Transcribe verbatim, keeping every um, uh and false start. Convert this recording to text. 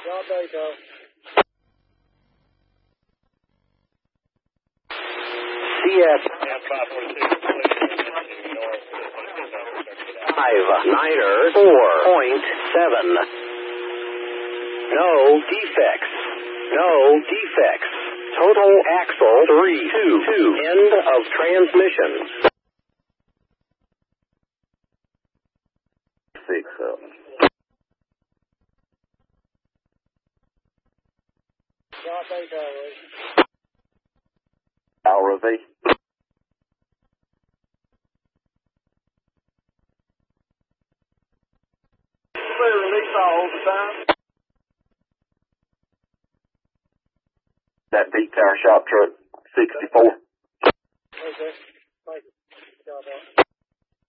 C S five Niner four point seven. No defects. No defects. Total axle three two two. End of transmission. Six seven. Tower V. Clear release all the time. That deep tower shop truck sixty-four. Okay. Thank you.